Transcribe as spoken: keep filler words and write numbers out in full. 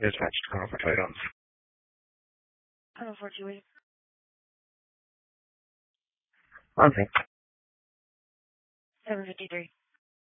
Dispatch call for Toyota. Oh, forty-eight. One thing. seven fifty-three.